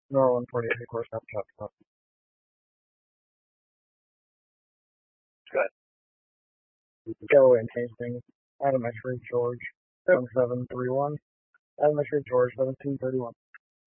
No, 148, of course, not top. Good. Go and change things. Adam Ashford, George, 7731. Adam Ashford, George, 1731.